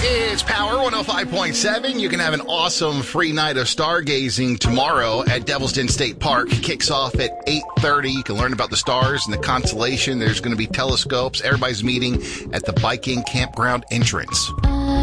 It's Power 105.7. You can have an awesome free night of stargazing tomorrow at Devil's Den State Park. Kicks off at 8:30. You can learn about the stars and the constellation. There's going to be telescopes. Everybody's meeting at the Viking Campground entrance.